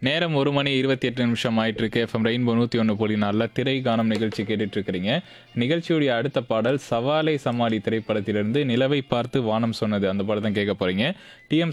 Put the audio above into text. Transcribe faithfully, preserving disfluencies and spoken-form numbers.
நேரம் ஒரு மணி இருபத்தி எட்டு நிமிஷம் ஆயிட்டு இருக்கு. எஃப்எம் ரெயின்போ நூற்றி ஒன்று புள்ளி நாலில் திரை காணும் நிகழ்ச்சி கேட்டுட்டு இருக்கிறீங்க. நிகழ்ச்சியுடைய அடுத்த பாடல் சவாலை சமாளி திரைப்படத்திலிருந்து நிலவை பார்த்து வானம் சொன்னது அந்த படம் தான் கேட்க போறீங்க. D M